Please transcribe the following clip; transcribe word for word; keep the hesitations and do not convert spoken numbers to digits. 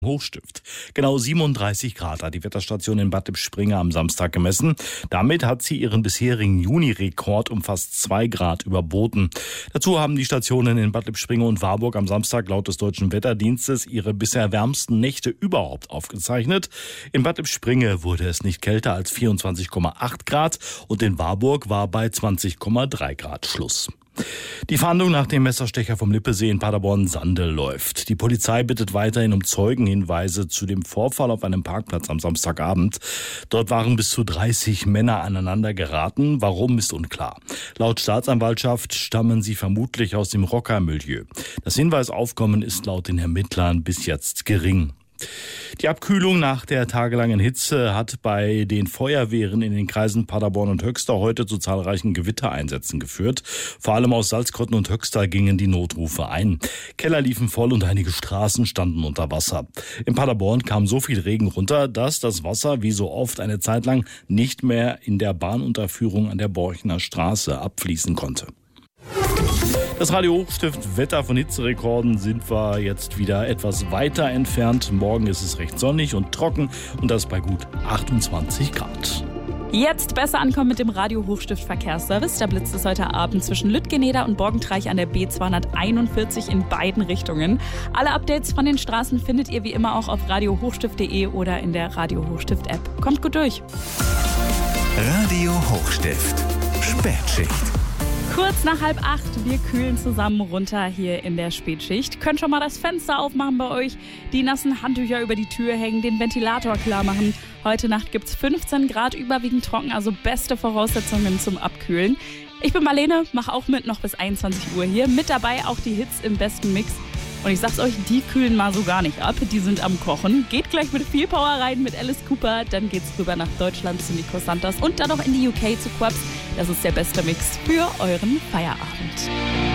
Hochstift. Genau siebenunddreißig Grad hat die Wetterstation in Bad Lippspringe am Samstag gemessen. Damit hat sie ihren bisherigen Juni-Rekord um fast zwei Grad überboten. Dazu haben die Stationen in Bad Lippspringe und Warburg am Samstag laut des Deutschen Wetterdienstes ihre bisher wärmsten Nächte überhaupt aufgezeichnet. In Bad Lippspringe wurde es nicht kälter als vierundzwanzig Komma acht Grad und in Warburg war bei zwanzig Komma drei Grad Schluss. Die Fahndung nach dem Messerstecher vom Lippesee in Paderborn-Sandel läuft. Die Polizei bittet weiterhin um Zeugenhinweise zu dem Vorfall auf einem Parkplatz am Samstagabend. Dort waren bis zu dreißig Männer aneinander geraten. Warum, ist unklar. Laut Staatsanwaltschaft stammen sie vermutlich aus dem Rockermilieu. Das Hinweisaufkommen ist laut den Ermittlern bis jetzt gering. Die Abkühlung nach der tagelangen Hitze hat bei den Feuerwehren in den Kreisen Paderborn und Höxter heute zu zahlreichen Gewittereinsätzen geführt. Vor allem aus Salzkotten und Höxter gingen die Notrufe ein. Keller liefen voll und einige Straßen standen unter Wasser. In Paderborn kam so viel Regen runter, dass das Wasser wie so oft eine Zeit lang nicht mehr in der Bahnunterführung an der Borchener Straße abfließen konnte. Das Radio Hochstift Wetter von Hitzerekorden sind wir jetzt wieder etwas weiter entfernt. Morgen ist es recht sonnig und trocken und das bei gut achtundzwanzig Grad. Jetzt besser ankommen mit dem Radio Hochstift Verkehrsservice. Da blitzt es heute Abend zwischen Lüttgeneder und Borgentreich an der B zweihunderteinundvierzig in beiden Richtungen. Alle Updates von den Straßen findet ihr wie immer auch auf radio hochstift punkt de oder in der Radio Hochstift App. Kommt gut durch. Radio Hochstift Spätschicht. Kurz nach halb acht, wir kühlen zusammen runter hier in der Spätschicht. Könnt schon mal das Fenster aufmachen bei euch, die nassen Handtücher über die Tür hängen, den Ventilator klar machen. Heute Nacht gibt's fünfzehn Grad, überwiegend trocken, also beste Voraussetzungen zum Abkühlen. Ich bin Marlene, mache auch mit noch bis einundzwanzig Uhr hier. Mit dabei auch die Hits im besten Mix. Und ich sag's euch, die kühlen mal so gar nicht ab, die sind am Kochen. Geht gleich mit viel Power rein mit Alice Cooper, dann geht's rüber nach Deutschland zu Nico Santos und dann noch in die U K zu Quabs. Das ist der beste Mix für euren Feierabend.